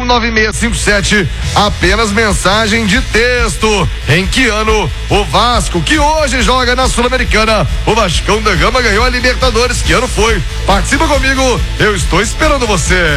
99657, apenas mensagem de texto. Em que ano o Vasco, que hoje joga na Sul-Americana, o Vascão da Gama ganhou a Libertadores? Que ano foi? Participa comigo, eu estou esperando você.